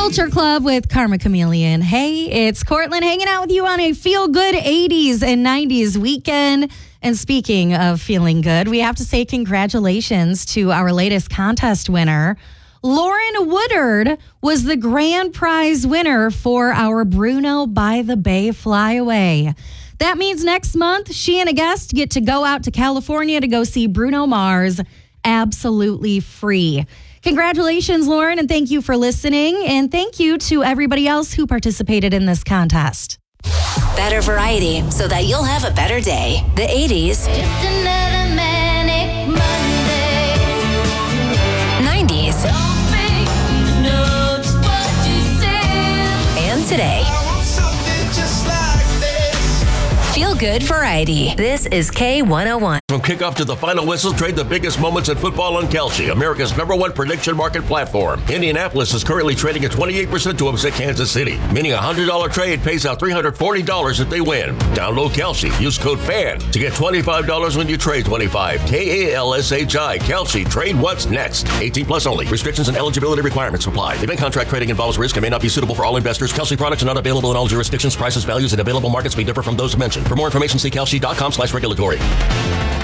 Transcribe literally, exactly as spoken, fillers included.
Culture Club with Karma Chameleon. Hey, it's Cortland hanging out with you on a feel-good eighties and nineties weekend. And speaking of feeling good, we have to say congratulations to our latest contest winner. Lauren Woodard was the grand prize winner for our Bruno by the Bay Flyaway. That means next month, she and a guest get to go out to California to go see Bruno Mars absolutely free. Congratulations, Lauren, and thank you for listening. And thank you to everybody else who participated in this contest. Better variety so that you'll have a better day. The eighties. Just another manic Monday. nineties. Don't make me know just what you said. And today. I want something just like this. Feel good variety. This is K one oh one. From kickoff to the final whistle, trade the biggest moments in football on Kalshi, America's number one prediction market platform. Indianapolis is currently trading at twenty-eight percent to upset Kansas City, meaning a one hundred dollars trade pays out three hundred forty dollars if they win. Download Kalshi. Use code FAN to get twenty-five dollars when you trade twenty-five dollars. K A L S H I. Kalshi. Trade what's next. eighteen plus only. Restrictions and eligibility requirements apply. Event contract trading involves risk and may not be suitable for all investors. Kalshi products are not available in all jurisdictions. Prices, values, and available markets may differ from those mentioned. For more information, see kalshi dot com slash regulatory.